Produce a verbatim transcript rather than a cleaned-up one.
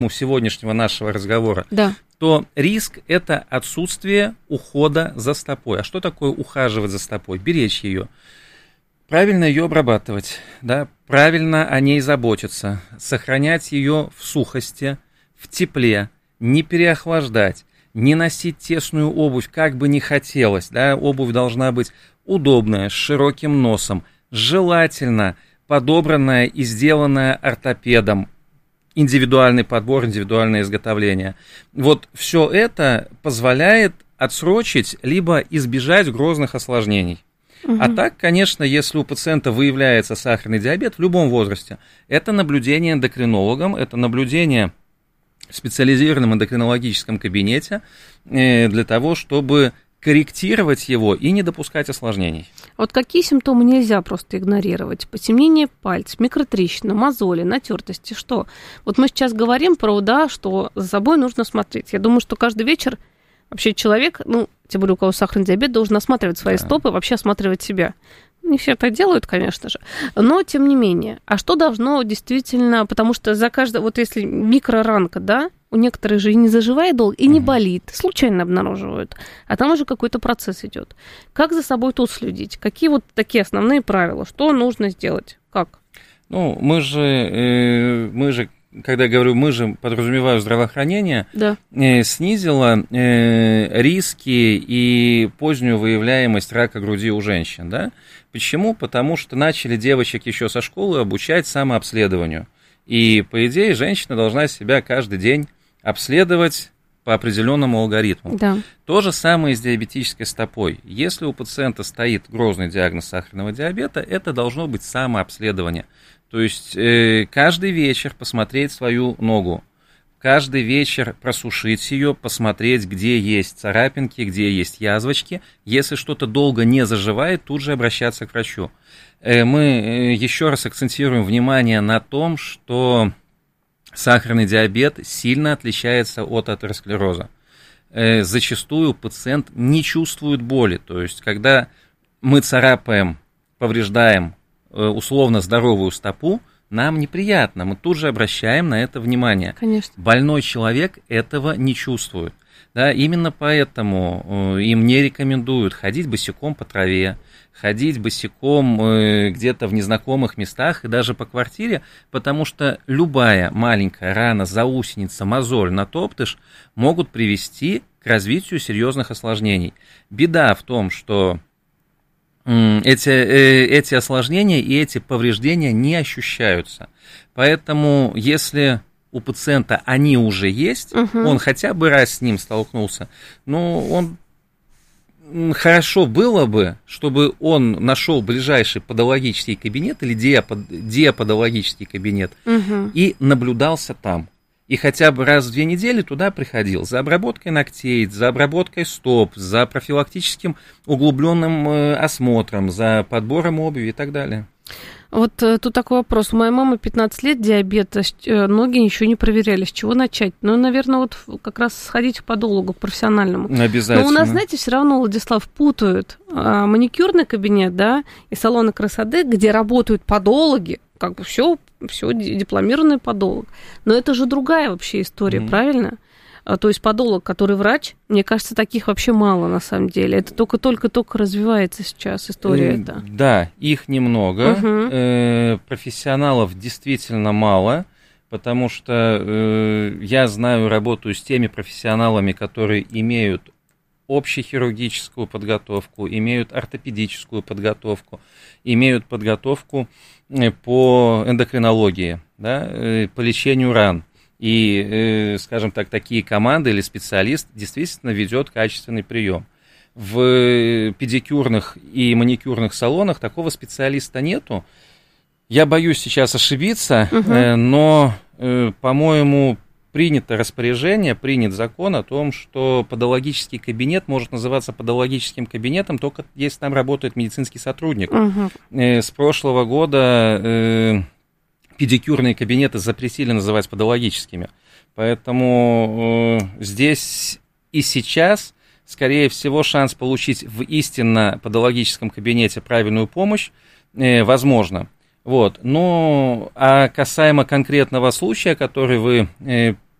сегодняшнего нашего разговора, да. то риск – это отсутствие ухода за стопой. А что такое ухаживать за стопой? Беречь ее. Правильно ее обрабатывать, да, правильно о ней заботиться, сохранять ее в сухости, в тепле, не переохлаждать, не носить тесную обувь, как бы ни хотелось, да, обувь должна быть удобная, с широким носом, желательно подобранная и сделанная ортопедом, индивидуальный подбор, индивидуальное изготовление. Вот все это позволяет отсрочить либо избежать грозных осложнений. Угу. А так, конечно, если у пациента выявляется сахарный диабет в любом возрасте, это наблюдение эндокринологом, это наблюдение в специализированном эндокринологическом кабинете для того, чтобы корректировать его и не допускать осложнений. Вот какие симптомы нельзя просто игнорировать? Потемнение пальцев, микротрещина, мозоли, натертости, что? Вот мы сейчас говорим про, да, что за собой нужно смотреть. Я думаю, что каждый вечер вообще человек, ну, тем более у кого сахарный диабет, должен осматривать свои да. стопы, вообще осматривать себя. Не все это делают, конечно же, но тем не менее. А что должно действительно, потому что за каждое, вот если микроранка, да, у некоторых же и не заживает долго, и не болит, случайно обнаруживают, а там уже какой-то процесс идет. Как за собой тут следить? Какие вот такие основные правила? Что нужно сделать? Как? Ну, мы же, э, мы же, когда я говорю мы же, подразумеваю здравоохранение, да. э, снизило э, риски и позднюю выявляемость рака груди у женщин, да? Почему? Потому что начали девочек еще со школы обучать самообследованию. И, по идее, женщина должна себя каждый день обследовать по определенному алгоритму. Да. То же самое и с диабетической стопой. Если у пациента стоит грозный диагноз сахарного диабета, это должно быть самообследование. То есть э, каждый вечер посмотреть свою ногу, каждый вечер просушить ее, посмотреть, где есть царапинки, где есть язвочки. Если что-то долго не заживает, тут же обращаться к врачу. Э, мы э, еще раз акцентируем внимание на том, что сахарный диабет сильно отличается от атеросклероза. Э, зачастую пациент не чувствует боли. То есть, когда мы царапаем, повреждаем э, условно здоровую стопу, нам неприятно, мы тут же обращаем на это внимание. Конечно. Больной человек этого не чувствует. Да, именно поэтому э, им не рекомендуют ходить босиком по траве, ходить босиком э, где-то в незнакомых местах и даже по квартире, потому что любая маленькая рана, заусеница, мозоль, натоптыш могут привести к развитию серьезных осложнений. Беда в том, что э, эти, э, эти осложнения и эти повреждения не ощущаются. Поэтому если у пациента они уже есть, угу. он хотя бы раз с ним столкнулся, но он хорошо было бы, чтобы он нашел ближайший подологический кабинет или диаподологический кабинет угу. и наблюдался там. И хотя бы раз в две недели туда приходил за обработкой ногтей, за обработкой стоп, за профилактическим углубленным осмотром, за подбором обуви и так далее. Вот тут такой вопрос. У моей мамы пятнадцать лет диабета, ноги еще не проверяли. С чего начать? Ну, наверное, вот как раз сходить к подологу, к профессиональному. Обязательно. Но у нас, знаете, все равно, Владислав, путают а, маникюрный кабинет, да, и салоны красоты, где работают подологи, как бы все, все дипломированный подолог. Но это же другая вообще история, mm-hmm. правильно? То есть подолог, который врач, мне кажется, таких вообще мало на самом деле. Это только-только-только развивается сейчас история э, эта. Да, их немного. Угу. Э, профессионалов действительно мало, потому что э, я знаю, работаю с теми профессионалами, которые имеют общехирургическую подготовку, имеют ортопедическую подготовку, имеют подготовку по эндокринологии, да, по лечению ран. И, скажем так, такие команды или специалист действительно ведет качественный прием. В педикюрных и маникюрных салонах такого специалиста нету. Я боюсь сейчас ошибиться, угу. но, по-моему, принято распоряжение, принят закон о том, что подологический кабинет может называться подологическим кабинетом, только если там работает медицинский сотрудник. Угу. С прошлого года педикюрные кабинеты запретили называть подологическими. Поэтому э, здесь и сейчас, скорее всего, шанс получить в истинно подологическом кабинете правильную помощь э, возможно. Вот. Ну, а касаемо конкретного случая, который вы э,